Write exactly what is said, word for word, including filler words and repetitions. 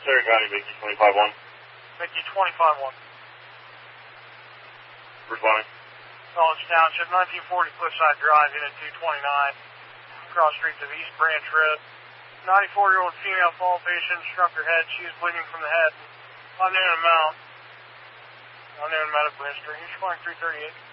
Sarah County, Mickey twenty-five one. Mickey twenty-five one. Responding. College Township, nineteen forty Cliffside Drive, unit two twenty-nine. Cross streets of East Branch Road. ninety-four-year-old female fall patient struck her head. She is bleeding from the head. Unknown amount. Unknown medical history. You're calling three thirty-eight.